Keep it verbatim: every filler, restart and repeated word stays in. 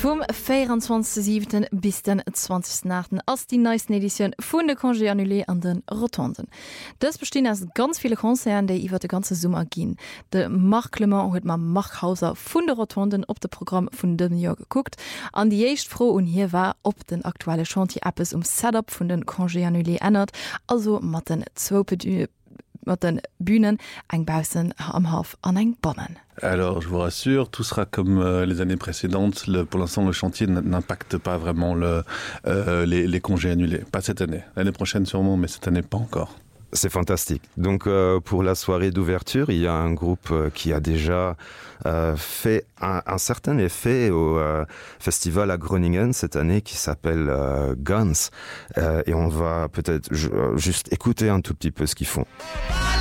Vom vierundzwanzigsten siebten bis den zwanzigsten achten ass die neuesten Edition vun de Congé annulé an den Rotonden. Das bestehen as ganz viele Konzern, déi iwwer de ganze Summer ginn. De Marklement huet ma Markhauser vun de Rotonden op de Programm vun dem Jahr geguckt. An die Eicht froh und hier war op den aktuelle Chantier-Appes um Setup vun den Congé annulé ändert, also mat den zwo mat den Bühnen eng Bausen am Haf an eng Bonnen. Alors, je vous rassure, tout sera comme euh, les années précédentes. Le, pour l'instant, le chantier n'impacte pas vraiment le, euh, les, les congés annulés. Pas cette année. L'année prochaine sûrement, mais cette année pas encore. C'est fantastique. Donc euh, pour la soirée d'ouverture, il y a un groupe euh, qui a déjà euh, fait un, un certain effet au euh, festival à Groningen cette année qui s'appelle euh, Guns. Euh, et on va peut-être ju- juste écouter un tout petit peu ce qu'ils font.